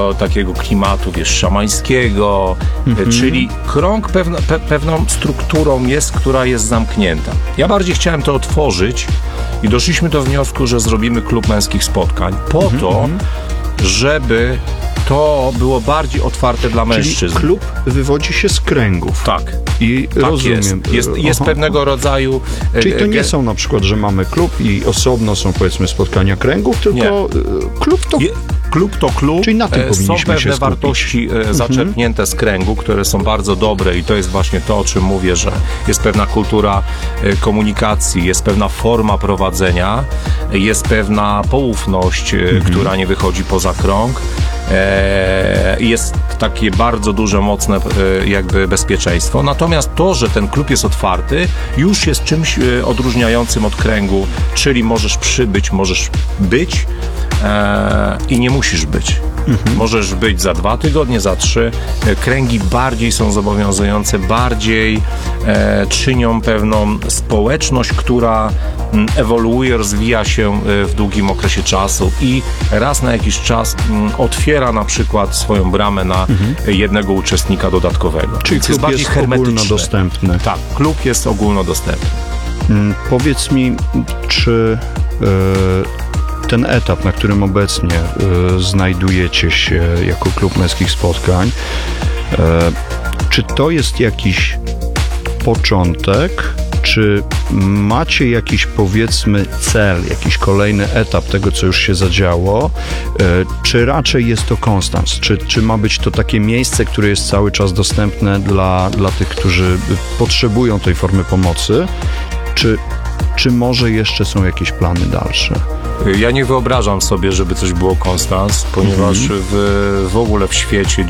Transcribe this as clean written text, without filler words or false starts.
takiego klimatu, wiesz, szamańskiego, czyli krąg pewną strukturą jest, która jest zamknięta. Ja bardziej chciałem to otworzyć i doszliśmy do wniosku, że zrobimy klub męskich spotkań po to, żeby to było bardziej otwarte dla mężczyzn. Czyli klub wywodzi się z kręgów. Tak. I tak rozumiem. Jest pewnego rodzaju... Czyli to nie są na przykład, że mamy klub i osobno są, powiedzmy, spotkania kręgów, tylko klub to... Klub to klub. Czyli na tym powinniśmy są pewne się skupić. wartości zaczerpnięte z kręgu, które są bardzo dobre i to jest właśnie to, o czym mówię, że jest pewna kultura komunikacji, jest pewna forma prowadzenia, jest pewna poufność, która nie wychodzi poza krąg. Jest takie bardzo duże, mocne jakby bezpieczeństwo. Natomiast to, że ten klub jest otwarty, już jest czymś odróżniającym od kręgu, czyli możesz przybyć, możesz być i nie musisz być. Możesz być za 2 tygodnie, za 3. Kręgi bardziej są zobowiązujące, bardziej czynią pewną społeczność, która ewoluuje, rozwija się w długim okresie czasu i raz na jakiś czas otwiera na przykład swoją bramę na jednego uczestnika dodatkowego. Czyli klub jest bardziej hermetyczny. ogólnodostępny. Tak, klub jest ogólnodostępny. Powiedz mi, czy ten etap, na którym obecnie znajdujecie się jako klub męskich spotkań, czy to jest jakiś początek, czy macie jakiś, powiedzmy, cel, jakiś kolejny etap tego, co już się zadziało, czy raczej jest to konstans? Czy ma być to takie miejsce, które jest cały czas dostępne dla tych, którzy potrzebują tej formy pomocy, czy może jeszcze są jakieś plany dalsze? Ja nie wyobrażam sobie, żeby coś było konstans, ponieważ w ogóle w świecie